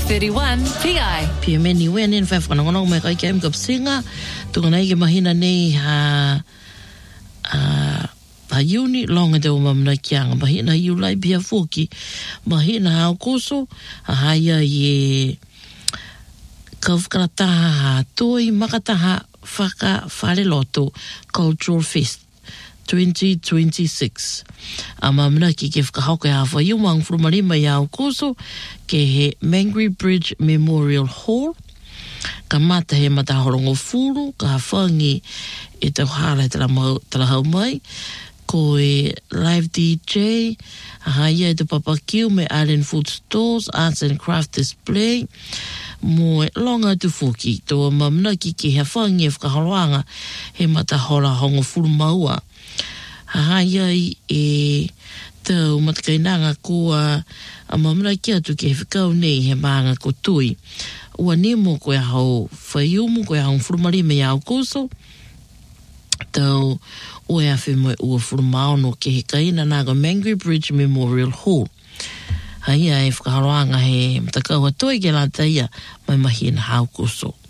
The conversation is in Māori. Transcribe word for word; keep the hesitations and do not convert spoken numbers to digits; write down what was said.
thirty-one P I. Pia meni wen in fa fa ngono me kai kem kap singa tungana i ke mahina nei ha a pa uni longa de uma mna kianga mahina you lai bia foki mahina ha koso ha ya ye kafkrata ha toi makata ha faka fale loto cultural fest twenty twenty-six. Ama mna ki ke whakahauka e hawha iu mang frumarima i au koso ke he Mangry Bridge Memorial Hall. Ka mata he matahorongo furu, ka hawhangi e tau hara e tala, tala hau mai. Ko e live D J, aha ia e te papakiu me Allen Food Stores, Arts and Craft Display. Mo e longa tu fuki, toa mamna ki ke hawhangi e whakaholoanga he matahora hongo furu maua. Hahai e tau matakainanga kua a mamuna ki atu ke whikau nei he maanga ko tui. Ua nemo koe hau whaiumu, koe hau whurumari me au koso. Tau ue awhi moe ua whurumaono ke he kaina nāga Mangry Bridge Memorial Hall. Hai ai whakaharoanga he mtakau atoi ke la taia mai mahi na hau koso.